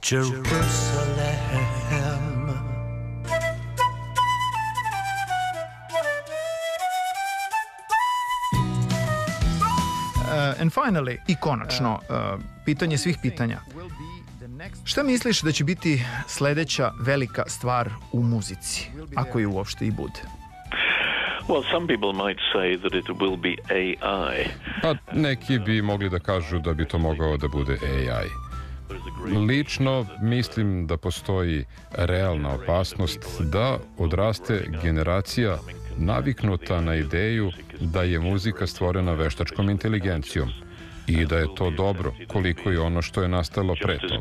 Jerusalem. And finally, i konačno, pitanje svih pitanja. Šta misliš da će biti sledeća velika stvar u muzici, ako je uopšte i bude? Well, some people might say that it will be AI. Pa neki bi mogli da kažu da bi to mogao da bude AI. Lično mislim da postoji realna opasnost da odraste generacija naviknuta na ideju da je muzika stvorena veštačkom inteligencijom i da je to dobro koliko i ono što je nastalo pre toga.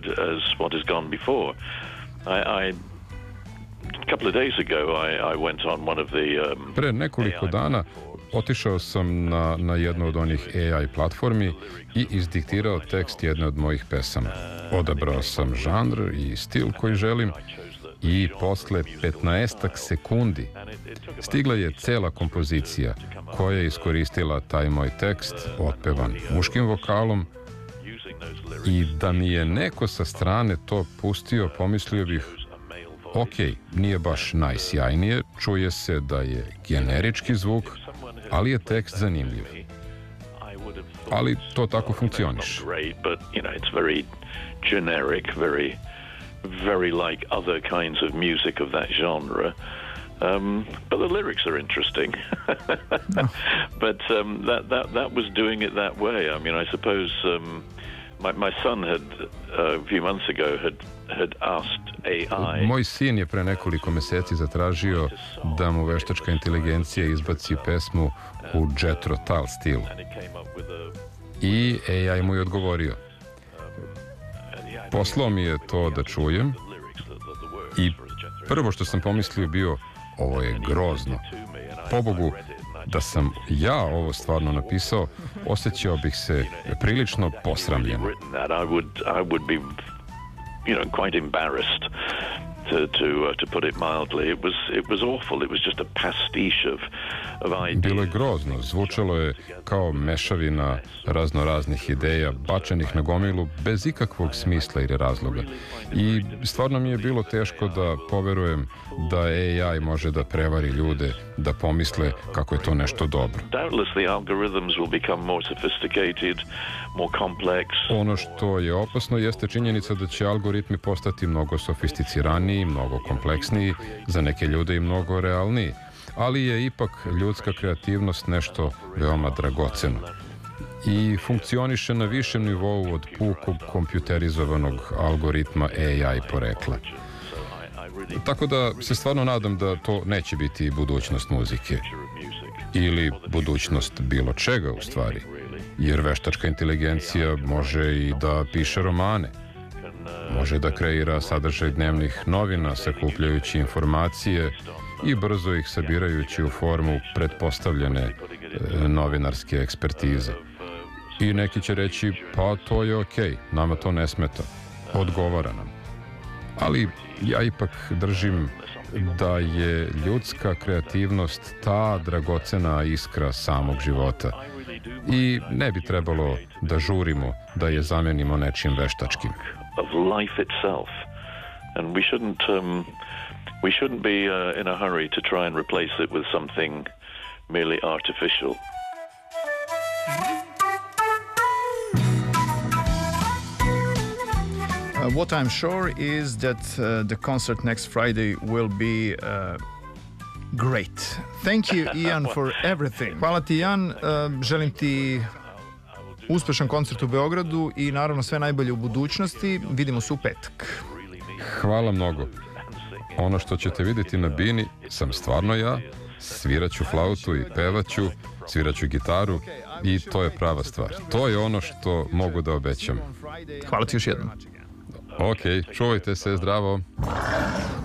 Pre nekoliko dana otišao sam na jednu od onih AI platformi i izdiktirao tekst jedne od mojih pesama. Odabrao sam žanr i stil koji želim i posle 15 sekundi stigla je cela kompozicija koja je iskoristila taj moj tekst, otpevan muškim vokalom, i da mi je neko sa strane to pustio, pomislio bih, ok, nije baš najsjajnije, čuje se da je generički zvuk, ali je tekst zanimljiv. Ali to tako funkcioniše. Very like other kinds of music of that genre. But the lyrics are interesting. But that was doing it that way. I mean, I suppose my son had a few months ago had asked AI. Moj sin je pre nekoliko meseci zatražio da mu veštačka inteligencija izbaci pesmu u Jethro Tull stilu. I AI mu je odgovorio. Poslao mi je to da čujem i prvo što sam pomislio bio, ovo je grozno. Pobogu, da sam ja ovo stvarno napisao, osjećao bih se prilično posramljen. Quite embarrassed to put it mildly. It was awful. It was just a pastiche of ideas. Bilo je grozno, zvučalo je kao mešavina raznoraznih ideja bačenih na gomilu bez ikakvog smisla ili razloga. I stvarno mi je bilo teško da poverujem da AI može da prevari ljude, da pomisle kako je to nešto dobro. Doubtless the algorithms will become more sophisticated, more complex. Ono što je opasno jeste činjenica da će algoritmi postati mnogo sofisticiraniji, mnogo kompleksniji, za neke ljude i mnogo realniji, ali je ipak ljudska kreativnost nešto veoma dragoceno i funkcioniše na višem nivou od pukog kompjuterizovanog algoritma AI porekla. Tako da se stvarno nadam da to neće biti budućnost muzike ili budućnost bilo čega u stvari, jer veštačka inteligencija može i da piše romane, može da kreira sadržaj dnevnih novina sakupljajući informacije i brzo ih sabirajući u formu pretpostavljene novinarske ekspertize. I neki će reći, pa to je okej, nama to ne smeta, odgovara nam. Ali ja ipak držim da je ljudska kreativnost ta dragocena iskra samog života i ne bi trebalo da žurimo da je zamenimo nečim veštačkim. Of life itself, and we shouldn't be in a hurry to try and replace it with something merely artificial. What I'm sure is that the concert next Friday will be great. Thank you, Ian, for everything. Hvala ti, Ian. Želim ti uspešan koncert u Beogradu i naravno sve najbolje u budućnosti. Vidimo se u petak. Hvala mnogo. Ono što ćete vidjeti na bini sam stvarno ja. Sviraću flautu i pevaću, sviraću gitaru i to je prava stvar. To je ono što mogu da obećam. Hvala ti još jednom. Ok, čuvajte se, zdravo.